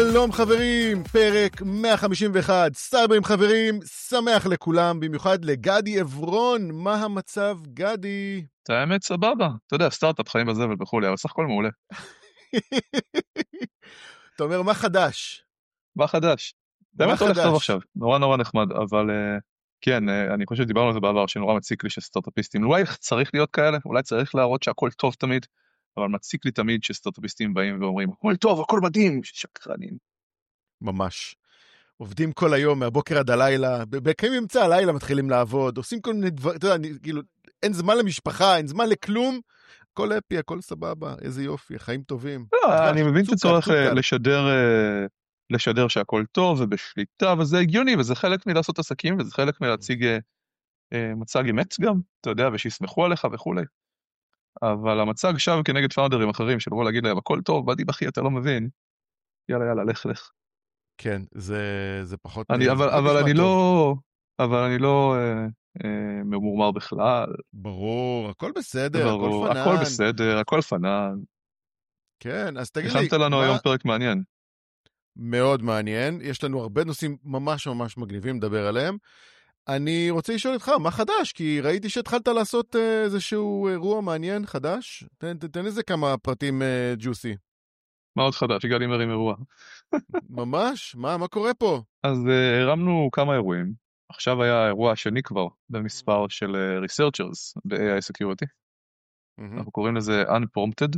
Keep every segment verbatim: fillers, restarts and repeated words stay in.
שלום חברים, פרק מאה חמישים ואחת, סייברים חברים, שמח לכולם, במיוחד לגדי עברון. מה המצב, גדי? את האמת סבבה, אתה יודע, סטארט-אפ חיים בזבל וכולי, אבל סך הכל מעולה. אתה אומר, מה חדש? מה חדש? באמת הולך טוב עכשיו, נורא נורא נחמד, אבל uh, כן, uh, אני חושב שדיברנו על זה בעבר, שנורא מציק לי שסטארט-אפיסטים, אולי צריך להיות כאלה, אולי צריך להראות שהכל טוב תמיד, אבל מציק לי תמיד שסטארט-אפיסטים באים ואומרים, הכל טוב, הכל מדהים, שקרנים. ממש. עובדים כל היום, מהבוקר עד הלילה, בכמה אמצע הלילה מתחילים לעבוד, עושים כל מיני דבר, אתה יודע, כאילו, אין זמן למשפחה, אין זמן לכלום, הכל אפי, הכל סבבה, איזה יופי, חיים טובים. לא, אני מבין את הצורך לשדר, לשדר שהכל טוב ובשליטה, וזה הגיוני, וזה חלק מלעשות עסקים, וזה חלק מלהציג מצג אמת גם, אתה יודע, ושיסמכו עליך וכולי. אבל המצג שב כנגד פאונדרים אחרים, שלבוא להגיד להם, הכל טוב, בדי בכי, אתה לא מבין. יאללה, יאללה, לך, לך. כן, זה, זה פחות... אני, זה אבל, פחות אבל אני טוב. לא, אבל אני לא אה, אה, ממורמר בכלל. ברור, הכל בסדר, ברור, הכל פנן. הכל בסדר, הכל פנן. כן, אז תגיד לי... הכנת לנו מה... היום פרק מעניין. מאוד מעניין, יש לנו הרבה נושאים ממש ממש מגניבים לדבר עליהם. אני רוצה לשאול אותך, מה חדש? כי ראיתי שהתחלת לעשות אה, איזשהו אירוע מעניין חדש. תן, תן איזה כמה פרטים אה, ג'וסי. מה עוד חדש? הגעתי מרים אירוע. ממש? מה, מה קורה פה? אז uh, הרמנו כמה אירועים. עכשיו היה האירוע השני כבר, במספר של uh, Researchers ב-איי איי Security. Mm-hmm. אנחנו קוראים לזה Unprompted.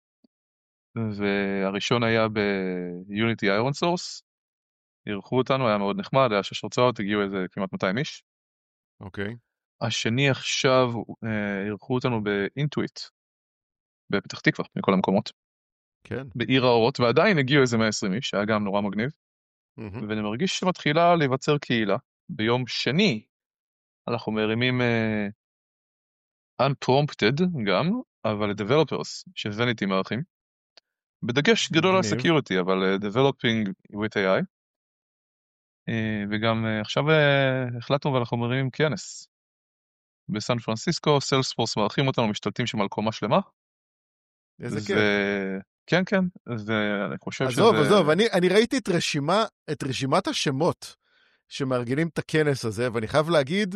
והראשון היה ב-Unity Iron Source. ערכו אותנו, היה מאוד נחמד, היה שש הרצאות, הגיעו איזה כמעט מאתיים איש. אוקיי. השני עכשיו אה, ערכו אותנו באינטואיט, בפתח תקווה, מכל המקומות. כן. בעיר האורות, ועדיין הגיעו איזה מאה ועשרים איש, היה גם נורא מגניב. Mm-hmm. ואני מרגיש שמתחילה להיווצר קהילה. ביום שני אנחנו מרימים אה, Unprompted גם, אבל ל-Developers, ש-Vanity מערכים. בדגש גדול על Security, אבל uh, Developing with איי איי. Uh, וגם uh, עכשיו uh, החלטנו ואנחנו מרימים כנס. בסן פרנסיסקו, סיילספורס מערכים אותנו, משתלטים שם על קומה שלמה. איזה ו... כיף. כן, כן, ואני חושב עזוב, שזה... עזוב, אני, אני ראיתי את רשימה, את רשימת השמות שמארגנים את הכנס הזה, ואני חייב להגיד,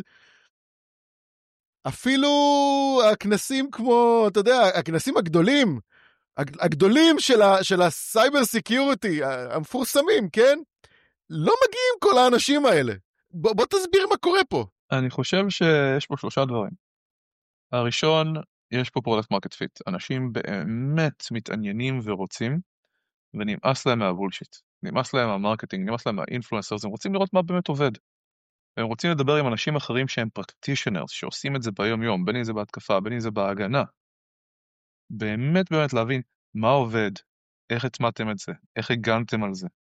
אפילו הכנסים כמו, אתה יודע, הכנסים הגדולים, הגדולים של, ה, של הסייבר סקיוריטי, המפורסמים, כן? לא מגיעים כל האנשים האלה. בוא, בוא תסביר מה קורה פה. אני חושב שיש פה שלושה דברים. הראשון, יש פה פרודקט מרקט פיט. אנשים באמת מתעניינים ורוצים, ונמאס להם מהבולשיט. נמאס להם מהמרקטינג, נמאס להם מהאינפלואנסרס, הם רוצים לראות מה באמת עובד. הם רוצים לדבר עם אנשים אחרים שהם פרקטישנרס, שעושים את זה ביום יום, בין אם זה בהתקפה, בין אם זה בהגנה. באמת באמת להבין מה עובד, איך התמדתם את זה, איך הגנתם על זה.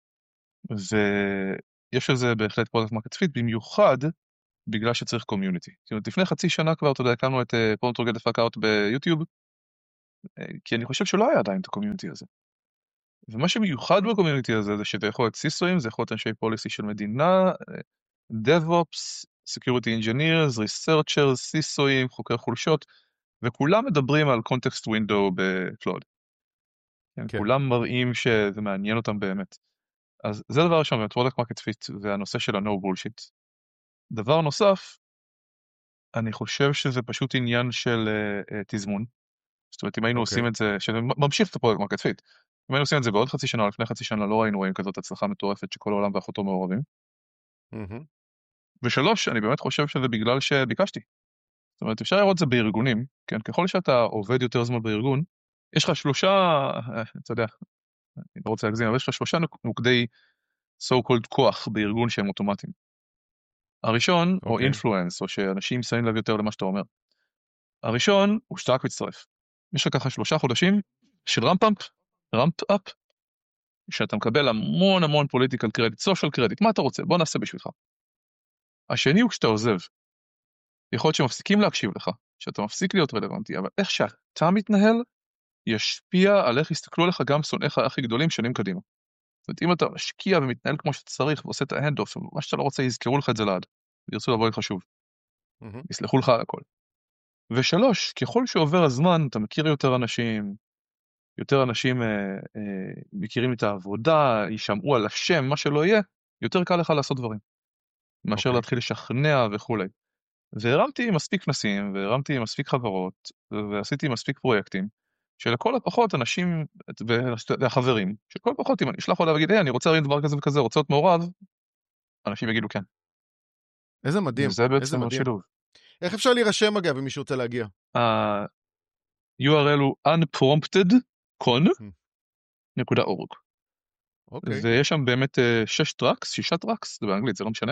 ויש לזה בהחלט פרודקט מרקט פיט, במיוחד בגלל שצריך קומיוניטי. זאת אומרת, לפני חצי שנה כבר, אתה יודע, הקמנו את פונטרוגל דפאק-אאוט ביוטיוב, כי אני חושב שלא היה עדיין את הקומיוניטי הזה. ומה שמיוחד בקומיוניטי הזה, זה שזה יכול להיות סיסויים, זה יכול להיות אנשי פוליסי של מדינה, DevOps, Security Engineers, Researchers, סיסויים, חוקרי חולשות, וכולם מדברים על Context Window בקלוד. כן. כולם מראים שזה מעניין אותם באמת. אז זה דבר ראשון, באמת, Product Market Fit, והנושא של ה-No Bullshit. דבר נוסף, אני חושב שזה פשוט עניין של uh, uh, תזמון. זאת אומרת, אם היינו okay. עושים את זה, שממשיך את ה-Product Market Fit, אם היינו עושים את זה בעוד חצי שנה, לפני חצי שנה, לא ראינו רואים כזאת הצלחה מטורפת שכל העולם ואחותו מעורבים. Mm-hmm. ושלוש, אני באמת חושב שזה בגלל שביקשתי. זאת אומרת, אפשר לראות את זה בארגונים, כן? ככל שאתה עובד יותר זמן בארגון, יש לך שלושה, אתה יודע, אני לא רוצה להגזים, אבל יש לך שלושה נוקדי so called כוח בארגון שהם אוטומטיים. הראשון, okay. או אינפלואנס, או שאנשים שמים לב יותר למה שאתה אומר. הראשון, הוא שאתה רק מצטרף. יש לך ככה שלושה חודשים של רמפ-אפ, רמפ-אפ, שאתה מקבל המון המון פוליטיקל קרדיט, סושיאל קרדיט, מה אתה רוצה? בוא נעשה בשבילך. השני הוא כשאתה עוזב. יכול להיות שמפסיקים להקשיב לך, שאתה מפסיק להיות רלוונטי, אבל איך שאתה מתנהל, ישפיע על איך יסתכלו לך גם שונאיך הכי גדולים שנים קדימה. זאת אומרת, אם אתה משקיע ומתנהל כמו שצריך, ועושה את ההנד-אוף, מה שאתה לא רוצה, יזכרו לך את זה לעד, וירצו לבוא לך שוב. Mm-hmm. יסלחו לך על הכל. ושלוש, ככל שעובר הזמן, אתה מכיר יותר אנשים, יותר אנשים אה, אה, מכירים את העבודה, יישמעו על השם, מה שלא יהיה, יותר קל לך לעשות דברים. מאשר אוקיי. להתחיל לשכנע וכולי. והרמתי מספיק כנסים, והרמתי מספיק חברות, ועשיתי מספיק פרויקטים, שלכל הפחות אנשים והחברים, שלכל הפחות אם אני אשלח הודעה ואגיד, היי, אני רוצה להרים דבר כזה וכזה, רוצה להיות מעורב, אנשים יגידו כן. איזה מדהים, וזה איזה בעצם מדהים. השילוב. איך אפשר להירשם אגב, אם מישהו רוצה להגיע? ה-יו אר אל הוא unprompted con נקודה אורג. אוקיי. ויש שם באמת אה, שש טרקס, שישה טרקס, זה באנגלית, זה לא משנה.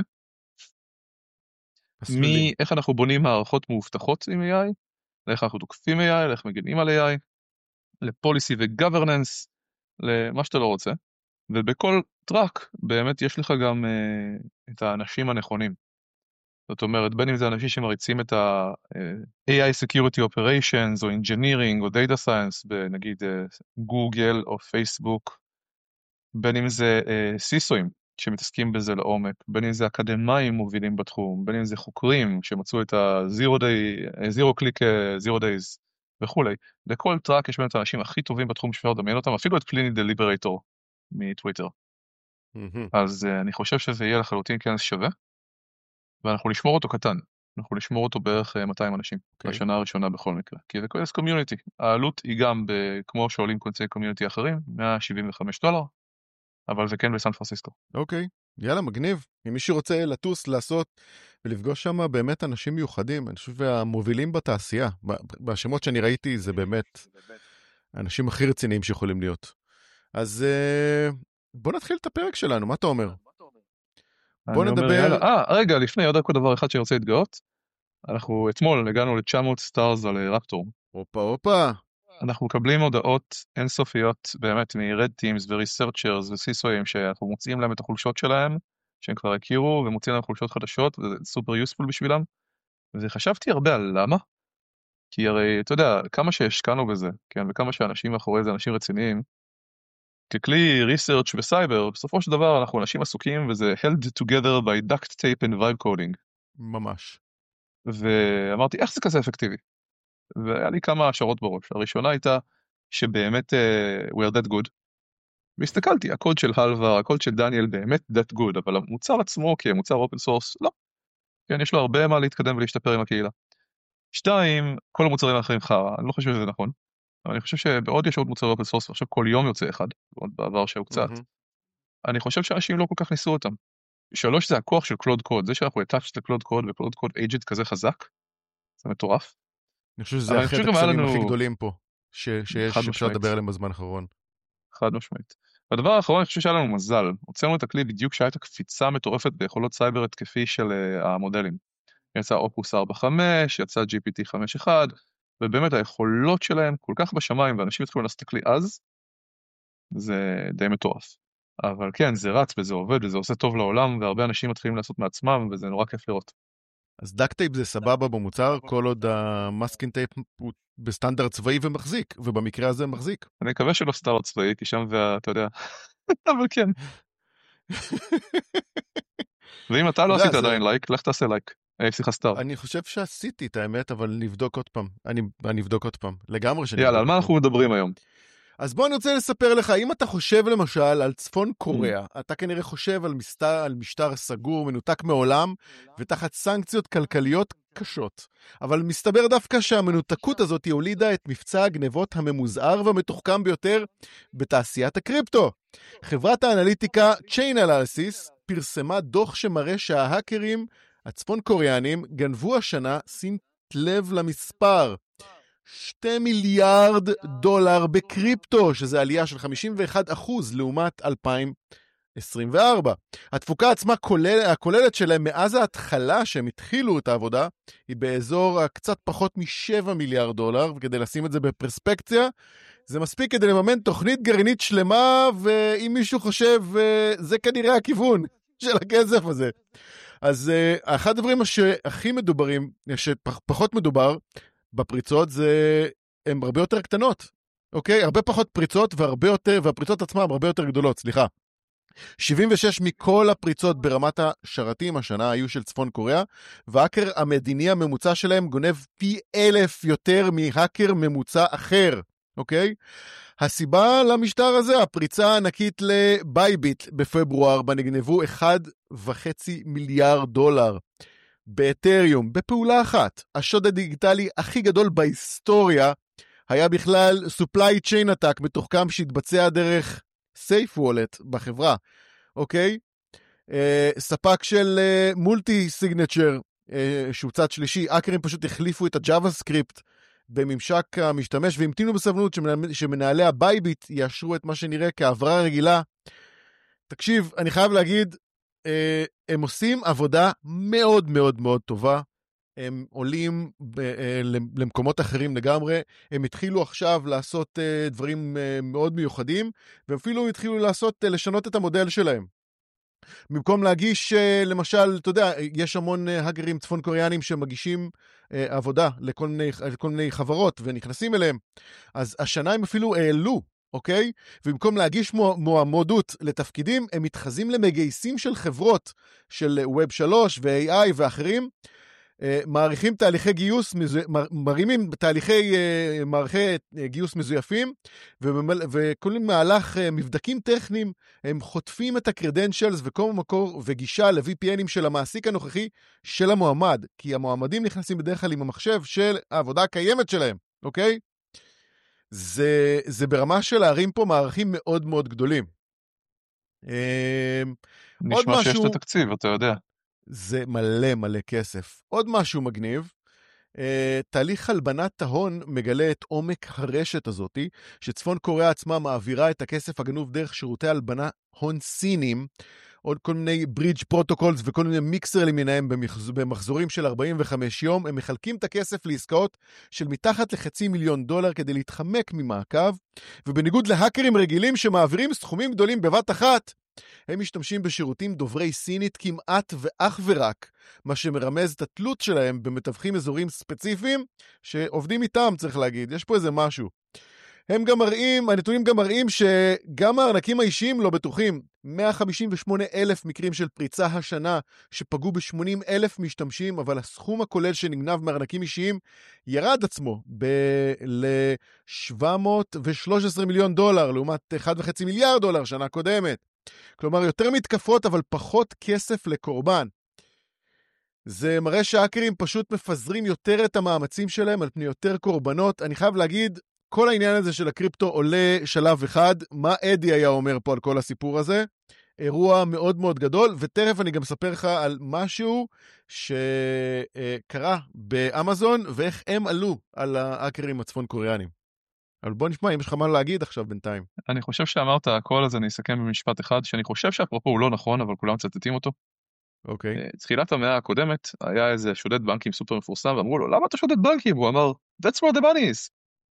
מסלולים. מאיך אנחנו בונים מערכות מאובטחות עם איי איי, לאיך אנחנו תוקפים איי איי, לאיך מגינים על איי איי, לפוליסי וגוורננס, למה שאתה לא רוצה. ובכל טראק באמת יש לך גם uh, את האנשים הנכונים. זאת אומרת, בין אם זה אנשים שמריצים את ה-איי איי Security Operations, או Engineering, או Data Science, בנגיד גוגל או פייסבוק, בין אם זה uh, סיסואים שמתעסקים בזה לעומק, בין אם זה אקדמאים מובילים בתחום, בין אם זה חוקרים שמצאו את ה-Zero Day, Zero Click, Zero Days וכולי. בכל טראק יש באמת האנשים הכי טובים בתחום שאפשר לדמיין אותם, אפילו את פליני דליברטור מטוויטר. Mm-hmm. אז uh, אני חושב שזה יהיה לחלוטין כנס שווה, ואנחנו נשמור אותו קטן. אנחנו נשמור אותו בערך uh, מאתיים אנשים, okay. לשנה הראשונה בכל מקרה. כי זה כנס קומיוניטי. העלות היא גם, ב, כמו שעולים כנסי קומיוניטי אחרים, מאה שבעים וחמישה דולר, אבל זה כן בסן פרנסיסקו. אוקיי, okay. יאללה, מגניב. אם מישהו רוצה לטוס, לעשות ולפגוש שם באמת אנשים מיוחדים, אני חושב שהמובילים בתעשייה, בשמות שאני ראיתי, זה באמת האנשים הכי רציניים שיכולים להיות. אז uh, בוא נתחיל את הפרק שלנו, מה אתה אומר? בוא נדבר... אה, רגע, לפני עוד דבר אחד שאני רוצה להתגאות. אנחנו אתמול הגענו ל-תשע מאות סטארס על רפטור. אופה, אופה. אנחנו מקבלים הודעות אינסופיות באמת מ-Red Teams ו-Researchers וסיסויים שאנחנו מוצאים להם את החולשות שלהם, שהם כבר הכירו, ומוצאים להם חולשות חדשות, וזה סופר יוספול בשבילם. וחשבתי הרבה על למה, כי הרי, אתה יודע, כמה שהשקענו בזה, כן, וכמה שאנשים מאחורי זה, אנשים רציניים, ככלי ריסרצ' וסייבר, בסופו של דבר אנחנו אנשים עסוקים, וזה held together by duct tape and vibe coding. ממש. ואמרתי, איך זה כזה אפקטיבי? והיה לי כמה השערות בראש. הראשונה הייתה שבאמת uh, we are that good. והסתכלתי, הקוד של הלווה, הקוד של דניאל באמת that good, אבל המוצר עצמו כמוצר open source, לא. כן, יש לו הרבה מה להתקדם ולהשתפר עם הקהילה. שתיים, כל המוצרים האחרים חרא, אני לא חושב שזה נכון. אבל אני חושב שבעוד יש עוד מוצרי open source, ועכשיו כל יום יוצא אחד, עוד בעבר שהוא קצת. Mm-hmm. אני חושב שאנשים לא כל כך ניסו אותם. שלוש, זה הכוח של Cloud Code, זה שאנחנו attached ל-Cloud Code ו-Cloud Code Agent כזה חזק, זה מטורף. אני חושב שזה אחד הקסמים הכי גדולים פה, שיש, שאפשר לדבר עליהם בזמן האחרון. חד משמעית. והדבר האחרון, אני חושב שהיה לנו מזל. הוצאנו את הכלי בדיוק שהייתה קפיצה מטורפת ביכולות סייבר התקפי של uh, המודלים. יצא אופוס ארבע נקודה חמש, יצא ג'י פי טי חמש נקודה אחת, ובאמת היכולות שלהם כל כך בשמיים, ואנשים התחילו לעשות את הכלי אז, זה די מטורף. אבל כן, זה רץ וזה עובד וזה עושה טוב לעולם, והרבה אנשים מתחילים לעשות מעצמם, וזה נורא כיף לראות. אז דאקטייפ זה סבבה במוצר, כל עוד המאסקינג טייפ הוא בסטנדרט צבאי ומחזיק, ובמקרה הזה מחזיק. אני מקווה שלא סטנדרט צבאי, כי שם זה, אתה יודע, אבל כן. ואם אתה לא עשית עדיין לייק, לך תעשה לייק. סליחה, סטאר. אני חושב שעשיתי את האמת, אבל נבדוק עוד פעם. אני אבדוק עוד פעם. לגמרי שנבדוק. יאללה, על מה אנחנו מדברים היום? אז בוא אני רוצה לספר לך, אם אתה חושב למשל על צפון קוריאה, אתה כנראה חושב על משטר, על משטר סגור, מנותק מעולם, ותחת סנקציות כלכליות קשות. אבל מסתבר דווקא שהמנותקות הזאת הולידה את מבצע הגנבות הממוזער והמתוחכם ביותר בתעשיית הקריפטו. חברת האנליטיקה Chain Analysis פרסמה דוח שמראה שההאקרים הצפון קוריאנים גנבו השנה, שים לב למספר, שתי מיליארד דולר בקריפטו, שזה עלייה של חמישים ואחד אחוז לעומת אלפיים עשרים וארבע. התפוקה עצמה כולל, הכוללת שלהם מאז ההתחלה שהם התחילו את העבודה, היא באזור קצת פחות משבע מיליארד דולר, וכדי לשים את זה בפרספקציה, זה מספיק כדי לממן תוכנית גרעינית שלמה, ואם מישהו חושב, זה כנראה הכיוון של הכסף הזה. אז אחד הדברים שהכי מדוברים, שפחות מדובר, בפריצות זה, הן הרבה יותר קטנות, אוקיי? הרבה פחות פריצות והרבה יותר, והפריצות עצמן הרבה יותר גדולות, סליחה. שבעים ושש מכל הפריצות ברמת השרתים השנה היו של צפון קוריאה, והאקר המדיני הממוצע שלהם גונב פי אלף יותר מהאקר ממוצע אחר, אוקיי? הסיבה למשטר הזה, הפריצה הענקית לבייביט בפברואר, בה נגנבו אחד וחצי מיליארד דולר באתריום, בפעולה אחת. השוד הדיגיטלי הכי גדול בהיסטוריה היה בכלל supply chain attack מתוחכם שהתבצע דרך Safe Wallet בחברה, אוקיי? Uh, ספק של מולטי uh, סיגנצ'ר, uh, שהוא צד שלישי, אקרים פשוט החליפו את הג'אווה סקריפט בממשק המשתמש, והמתינו בסבלנות שמנהלי, שמנהלי הבייביט יאשרו את מה שנראה כעברה רגילה. תקשיב, אני חייב להגיד, uh, הם עושים עבודה מאוד מאוד מאוד טובה, הם עולים ב, uh, למקומות אחרים לגמרי, הם התחילו עכשיו לעשות uh, דברים uh, מאוד מיוחדים, ואפילו התחילו לעשות, uh, לשנות את המודל שלהם. במקום להגיש, למשל, אתה יודע, יש המון הגרים צפון קוריאנים שמגישים עבודה לכל מיני, לכל מיני חברות ונכנסים אליהם. אז השנה הם אפילו העלו, אוקיי? ובמקום להגיש מועמדות לתפקידים, הם מתחזים למגייסים של חברות של ווב שלוש ו-איי איי ואחרים, מעריכים תהליכי גיוס, מרימים תהליכי מערכי גיוס מזויפים, וכל מהלך מבדקים טכניים, הם חוטפים את הקרדנשלס וכל מקור וגישה ל-וי פי אנים של המעסיק הנוכחי של המועמד, כי המועמדים נכנסים בדרך כלל עם המחשב של העבודה הקיימת שלהם, אוקיי? זה, זה ברמה של להרים פה מערכים מאוד מאוד גדולים. נשמע שיש את התקציב, אתה יודע. זה מלא מלא כסף. עוד משהו מגניב, uh, תהליך הלבנת ההון מגלה את עומק הרשת הזאת, שצפון קוריאה עצמה מעבירה את הכסף הגנוב דרך שירותי הלבנה הון סינים, עוד כל מיני ברידג' פרוטוקולס וכל מיני מיקסר למיניהם במחזורים של ארבעים וחמישה יום, הם מחלקים את הכסף לעסקאות של מתחת לחצי מיליון דולר כדי להתחמק ממעקב, ובניגוד להאקרים רגילים שמעבירים סכומים גדולים בבת אחת, הם משתמשים בשירותים דוברי סינית כמעט ואך ורק, מה שמרמז את התלות שלהם במתווכים אזורים ספציפיים שעובדים איתם, צריך להגיד. יש פה איזה משהו. הם גם מראים, הנתונים גם מראים שגם הארנקים האישיים לא בטוחים. מאה חמישים ושמונה אלף מקרים של פריצה השנה שפגעו ב-שמונים אלף משתמשים, אבל הסכום הכולל שנגנב מארנקים אישיים ירד עצמו ל-שבע מאות ושלוש עשרה מיליון דולר, לעומת אחד וחצי מיליארד דולר שנה קודמת. כלומר, יותר מתקפות, אבל פחות כסף לקורבן. זה מראה שהאקרים פשוט מפזרים יותר את המאמצים שלהם על פני יותר קורבנות. אני חייב להגיד, כל העניין הזה של הקריפטו עולה שלב אחד. מה אדי היה אומר פה על כל הסיפור הזה? אירוע מאוד מאוד גדול, ותכף אני גם אספר לך על משהו שקרה באמזון, ואיך הם עלו על האקרים הצפון קוריאנים. אבל בוא נשמע, אם יש לך מה להגיד עכשיו בינתיים. אני חושב שאמרת הכל, אז אני אסכם במשפט אחד, שאני חושב שאפרופו הוא לא נכון, אבל כולם צטטים אותו. אוקיי. תחילת המאה הקודמת, היה איזה שודד בנקים סופר מפורסם, ואמרו לו, למה אתה שודד בנקים? הוא אמר, that's where the money is.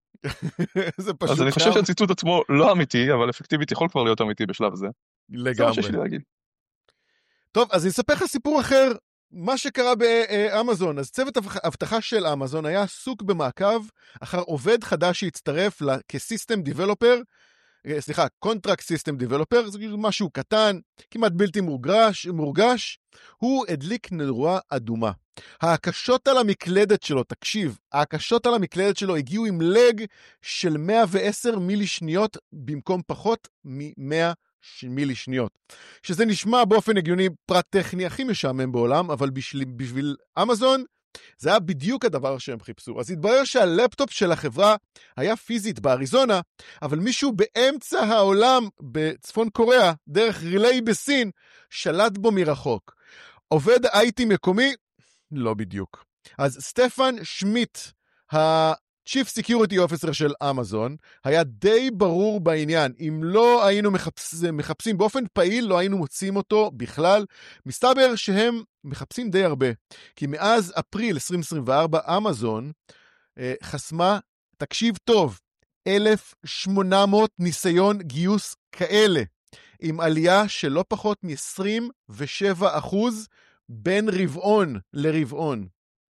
זה פשוט אז אני חושב שהציטוט עצמו לא אמיתי, אבל אפקטיבית יכול כבר להיות אמיתי בשלב הזה. לגמרי. זה מה שיש לי להגיד. טוב, אז אני אספר לך סיפור אחר, מה שקרה באמזון. אז צוות אבטחה של אמזון היה עסוק במעקב אחר עובד חדש שהצטרף כסיסטם דיבלופר, סליחה, קונטרקט סיסטם דיבלופר, זה משהו קטן, כמעט בלתי מורגש, מורגש, הוא הדליק נורה אדומה. ההקשות על המקלדת שלו, תקשיב, ההקשות על המקלדת שלו הגיעו עם לג של מאה ועשר מילי שניות, במקום פחות מ-מאה מילי שניות. שזה נשמע באופן הגיוני פרט טכני הכי משעמם בעולם, אבל בשביל, בשביל אמזון, זה היה בדיוק הדבר שהם חיפשו. אז התברר שהלפטופ של החברה היה פיזית באריזונה, אבל מישהו באמצע העולם בצפון קוריאה, דרך רילי בסין, שלט בו מרחוק. עובד איי טי מקומי? לא בדיוק. אז סטפן שמיט, ה-Chief Security Officer של אמזון, היה די ברור בעניין. אם לא היינו מחפש, מחפשים באופן פעיל, לא היינו מוצאים אותו בכלל. מסתבר שהם מחפשים די הרבה. כי מאז אפריל עשרים עשרים וארבע, אמזון אה, חסמה, תקשיב טוב, אלף ושמונה מאות ניסיון גיוס כאלה, עם עלייה של לא פחות מ-עשרים ושבעה אחוז בין רבעון לרבעון.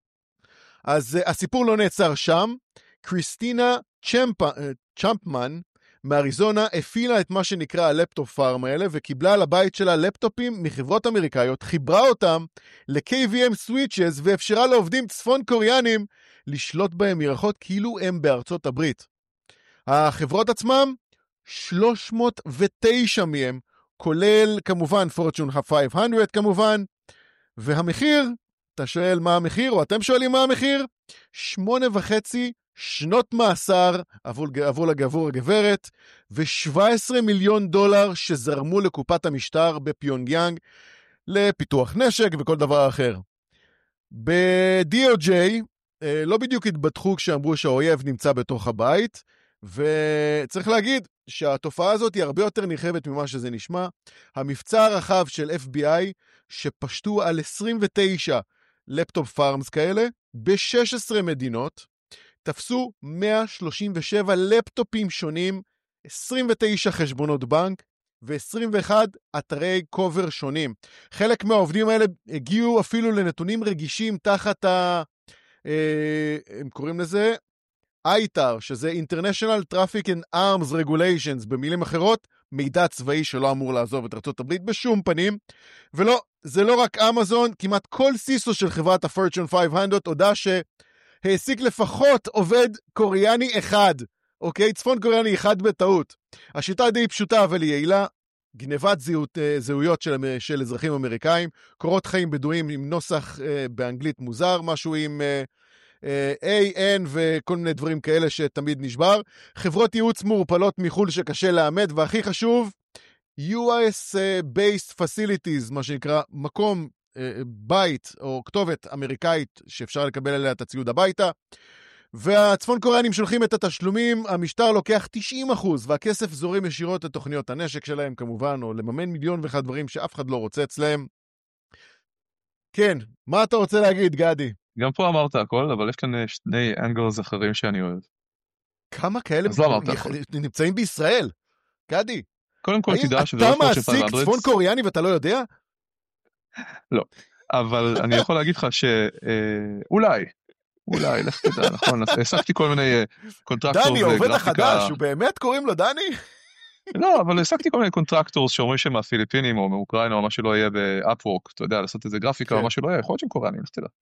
אז uh, הסיפור לא נעצר שם. קריסטינה צ'מפ, uh, צ'מפמן מאריזונה הפעילה את מה שנקרא הלפטופ פארם האלה, וקיבלה לבית שלה לפטופים מחברות אמריקאיות, חיברה אותם ל-קיי וי אם סוויצ'ס, ואפשרה לעובדים צפון קוריאנים לשלוט בהם מרחוק כאילו הם בארצות הברית. החברות עצמם, שלוש מאות ותשע מהם, כולל כמובן פורצ'ון חמש מאות כמובן, והמחיר, אתה שואל מה המחיר, או אתם שואלים מה המחיר? שמונה וחצי שנות מאסר עבור, עבור לגבור הגברת, ו-שבעה עשר מיליון דולר שזרמו לקופת המשטר בפיונג יאנג, לפיתוח נשק וכל דבר אחר. ב-די או ג'יי לא בדיוק התבטחו כשאמרו שהאויב נמצא בתוך הבית, וצריך להגיד שהתופעה הזאת היא הרבה יותר נרחבת ממה שזה נשמע. המבצע הרחב של אף בי איי שפשטו על עשרים ותשע לפטופ פארמס כאלה ב-שש עשרה מדינות, תפסו מאה שלושים ושבע לפטופים שונים, עשרים ותשע חשבונות בנק ו-עשרים ואחד אתרי קובר שונים. חלק מהעובדים האלה הגיעו אפילו לנתונים רגישים תחת ה... אה, הם קוראים לזה איי טי אר, שזה International Traffic and Arms Regulations, במילים אחרות, מידע צבאי שלא אמור לעזוב את ארצות הברית בשום פנים. ולא, זה לא רק אמזון, כמעט כל סיסו של חברת ה-Fortune חמש מאות הודע שהעסיק לפחות עובד קוריאני אחד, אוקיי? צפון קוריאני אחד בטעות. השיטה די פשוטה אבל היא יעילה, גנבת זהות, זהויות של, של אזרחים אמריקאים, קורות חיים בדויים עם נוסח אה, באנגלית מוזר, משהו עם אה, אה, A, N וכל מיני דברים כאלה שתמיד נשבר. חברות ייעוץ מעורפלות מחול שקשה לאמת, והכי חשוב, יו אס-based facilities, מה שנקרא מקום, אה, בית או כתובת אמריקאית שאפשר לקבל עליה את הציוד הביתה, והצפון קוריאנים שולחים את התשלומים, המשטר לוקח תשעים אחוז, והכסף זורים ישירות לתוכניות הנשק שלהם כמובן, או לממן מיליון ואחד דברים שאף אחד לא רוצה אצלהם. כן, מה אתה רוצה להגיד, גדי? גם פה אמרת הכל, אבל יש כאן שני אנגלס אחרים שאני אוהב. כמה כאלה אז לא אמרת הכל. נמצאים בישראל? גדי, קודם כל תדע שזה אתה לא פורצ'ן מעסיק חמש מאות. צפון קוריאני ואתה לא יודע? לא, אבל אני יכול להגיד לך שאולי, אולי, לך תדע, נכון, העסקתי כל מיני קונטרקטורס. דני, העובד החדש, הוא באמת קוראים לו דני? לא, אבל העסקתי כל מיני קונטרקטורס שאומרים שהם מהפיליפינים או מאוקראינה או מה שלא יהיה באפוורק, אתה יודע, לעשות איזה גרפיקה או מה שלא יהיה, יכול להיות שהם קוריאנים, לך תדע.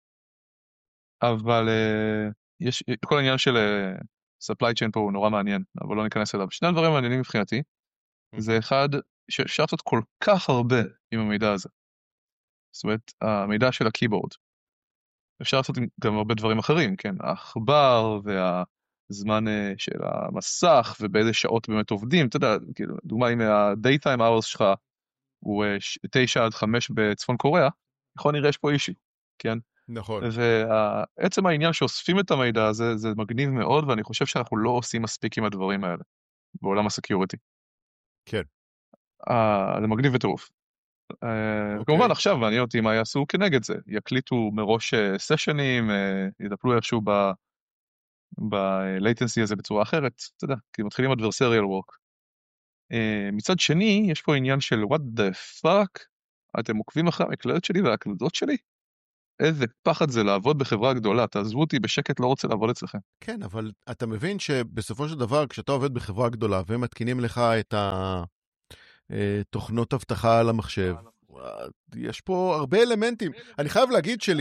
אבל יש, כל העניין של supply chain פה הוא נורא מעניין, אבל לא ניכנס אליו. שני הדברים מעניינים מבחינתי, זה אחד, שאפשר לעשות כל כך הרבה עם המידע הזה. זאת אומרת, המידע של הקייבורד. אפשר לעשות גם הרבה דברים אחרים, כן? העכבר והזמן של המסך ובאיזה שעות באמת עובדים, אתה יודע, כאילו, דוגמה, אם ה-daytime hours שלך הוא תשע עד חמש בצפון קוריאה, יכול נראה יש פה אישי, כן? נכון. ועצם העניין שאוספים את המידע הזה, זה מגניב מאוד, ואני חושב שאנחנו לא עושים מספיק עם הדברים האלה, בעולם הסקיוריטי. כן. זה מגניב וטרוף. כמובן עכשיו מעניין אותי מה יעשו כנגד זה, יקליטו מראש סשנים, ידפלו איכשהו ב-latency הזה בצורה אחרת, אתה יודע, כי מתחילים adversarial work. מצד שני, יש פה עניין של what the fuck, אתם עוקבים אחרי המקלדת שלי וההקלדות שלי? איזה פחד זה לעבוד בחברה גדולה, תעזבו אותי בשקט, לא רוצה לעבוד אצלכם. כן, אבל אתה מבין שבסופו של דבר, כשאתה עובד בחברה גדולה, והם מתקינים לך את התוכנות הבטחה על המחשב, יש פה הרבה אלמנטים. אני חייב להגיד שלי,